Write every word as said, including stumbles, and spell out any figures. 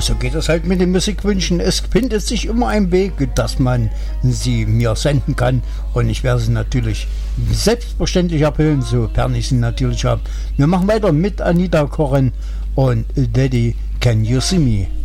Ja, so geht es halt mit den Musikwünschen. Es findet sich immer ein Weg, dass man sie mir senden kann. Und ich werde sie natürlich selbstverständlich abhören, sofern ich sie natürlich habe. Wir machen weiter mit Anita Koren und Daddy, Can You See Me?